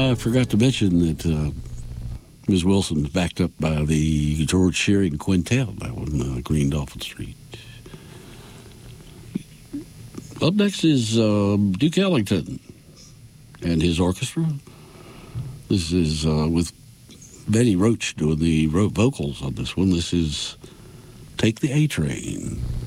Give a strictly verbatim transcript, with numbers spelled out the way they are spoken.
I forgot to mention that uh, Miz Wilson's backed up by the George Shearing Quintet down on uh, Green Dolphin Street. Up next is uh, Duke Ellington and his orchestra. This is uh, with Betty Roach doing the vocals on this one. This is Take the A Train.